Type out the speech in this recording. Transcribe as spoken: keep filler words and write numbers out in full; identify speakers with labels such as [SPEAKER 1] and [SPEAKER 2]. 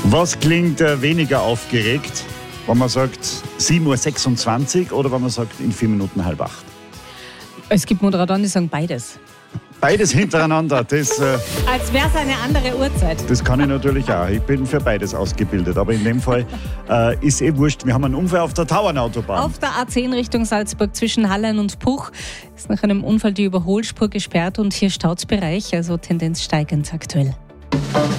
[SPEAKER 1] Was klingt äh, weniger aufgeregt, wenn man sagt sieben Uhr sechsundzwanzig oder wenn man sagt in vier Minuten halb acht?
[SPEAKER 2] Es gibt Moderatoren, die sagen beides.
[SPEAKER 1] Beides hintereinander, das, äh,
[SPEAKER 2] Als wäre es eine andere Uhrzeit.
[SPEAKER 1] das kann ich natürlich auch. Ich bin für beides ausgebildet, aber in dem Fall äh, ist eh wurscht. Wir haben einen Unfall auf der Tauernautobahn.
[SPEAKER 2] Auf der A zehn Richtung Salzburg zwischen Hallein und Puch ist nach einem Unfall die Überholspur gesperrt und hier Stautsbereich, also Tendenz steigend aktuell.